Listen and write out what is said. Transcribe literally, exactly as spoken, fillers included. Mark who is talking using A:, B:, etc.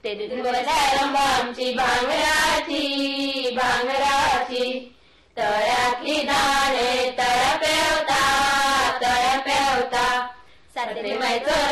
A: तेथून बसल्या रंबांची भांगराची भांगराची तळ्यातली दाणे तळ पेवता तळ पेवता सासरे मायचं